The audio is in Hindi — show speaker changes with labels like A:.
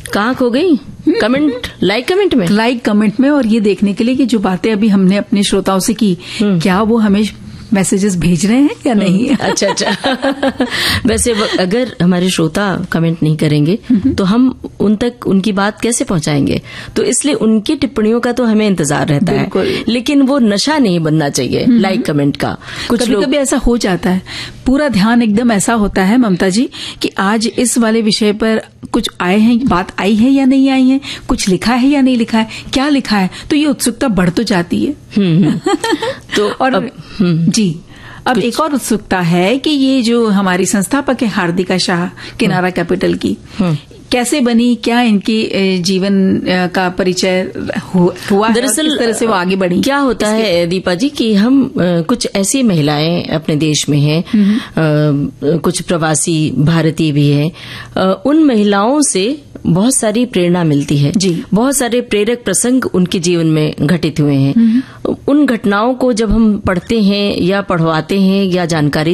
A: कहाँ खो गई? लाइक कमेंट में। और ये देखने के लिए कि जो बातें अभी हमने अपने श्रोताओं से की, क्या वो हमें मैसेजेस भेज रहे हैं या नहीं। अच्छा। वैसे अगर हमारे श्रोता कमेंट नहीं करेंगे तो हम उन तक उनकी बात कैसे पहुंचाएंगे? तो इसलिए उनकी टिप्पणियों का तो हमें इंतजार रहता है, लेकिन वो नशा नहीं बनना चाहिए लाइक कमेंट का। कुछ
B: कभी ऐसा हो जाता है, पूरा ध्यान एकदम ऐसा होता है ममता जी कि आज इस वाले विषय पर कुछ आए हैं, बात आई है या नहीं आई है, कुछ लिखा है या नहीं लिखा है, क्या लिखा है, तो ये उत्सुकता बढ़ तो जाती है।
A: तो
B: और अब एक और उत्सुकता है कि ये जो हमारी संस्थापक है हार्दिका शाह किनारा कैपिटल की, कैसे बनी, क्या इनकी जीवन का परिचय हुआ, दरअसल किस तरह से वो आगे बढ़ी?
A: क्या होता है दीपा जी कि हम कुछ ऐसी महिलाएं अपने देश में हैं, कुछ प्रवासी भारतीय भी हैं, उन महिलाओं से बहुत सारी प्रेरणा मिलती है जी। बहुत सारे प्रेरक प्रसंग उनके जीवन में घटित हुए हैं। उन घटनाओं को जब हम पढ़ते हैं या पढ़वाते हैं या जानकारी